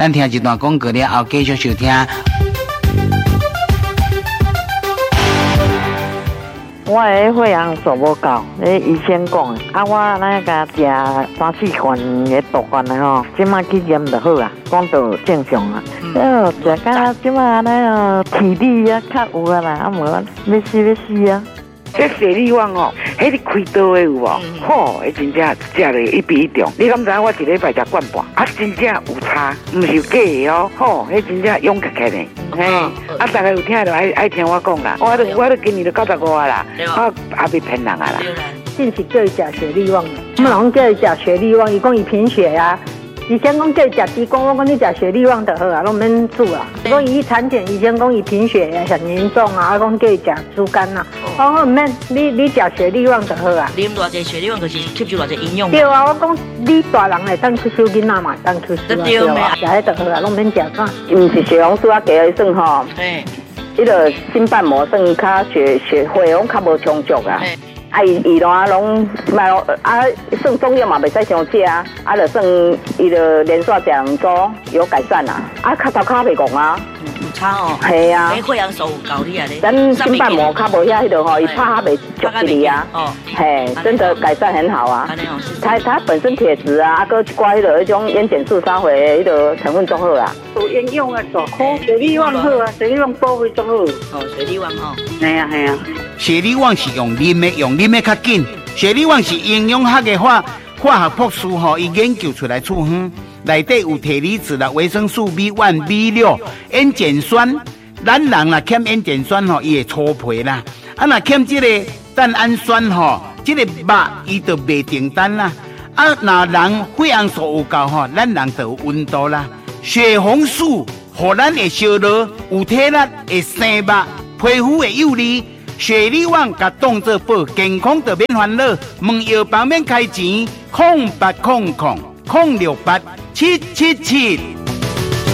咱听一段广告了后，继续收听。 我的血氧素无够，医生讲的。我那个食3-4罐的毒丸的吼，即马去验就好啊，讲到正常啊。食到即马那体力啊较有啊啦，无要死啊。 这血力旺哦，迄你开刀的有无？吼，迄真正食了一比一重。你敢知我一礼拜食罐半，真正有差，唔是假的哦。吼，迄真正勇起来呢。嘿，大家有听就爱听我讲啦。我都今年都95啊啦，我也未骗人啊啦。 近期叫伊食血力旺，我们拢叫伊食血力旺，伊讲伊贫血啊。以前讲叫伊食猪肝，我讲你食血力旺就好啊，拢免煮啦。讲伊产检，以前讲伊贫血很严重啊，我讲叫伊食猪肝啊。我讲唔免，你食血力旺就好啊。 啉偌济血力旺，就是吸收偌济营养。 对啊，我讲你大人会当吸收，囡仔嘛当吸收啊。对啊，食迄就好啊，拢免食啥。 毋是血红素啊，加来算吼。 嘿， 迄个心瓣膜算较血红较无充足啊。伊拢算中药嘛，袂使伤食啊，就算伊就连续食2周有改善啦，较头较袂戆啊， 有差哦。 系啊， 血氧素有够你啊咧。 咱心瓣膜较无遐迄个吼，伊拍较袂足一哩啊。哦，嘿，真的改善很好啊。它本身铁质啊，搁一寡迄个迄种烟碱素啥货迄个成分综合啊。 有营养啊，大颗，血力旺好啊，血力旺保卫综好。 哦，血力旺吼。 系啊系啊。 血力旺是用啉的较紧。血力旺是营养学的化学博士吼，伊研究出来处方，内底有铁离子啦、维生素 B1、B6、烟碱酸。咱人若欠烟碱酸吼，伊会粗皮啦。若欠这个蛋氨酸吼，这个肉伊就袂订单啦。若人血氧素有够吼，咱人就有温度啦。血红素互咱会烧热，有体力会生肉，皮肤会幼丽。血力旺甲当作宝，健康就免烦恼。问药房免开钱，0800-068-777。